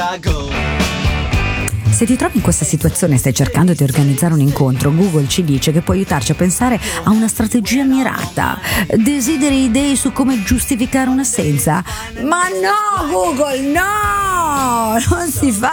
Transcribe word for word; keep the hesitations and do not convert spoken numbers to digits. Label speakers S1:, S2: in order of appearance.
S1: Se ti trovi in questa situazione e stai cercando di organizzare un incontro, Google ci dice che può aiutarci a pensare a una strategia mirata. Desideri idee su come giustificare un'assenza? Ma no, Google, no! Non si fa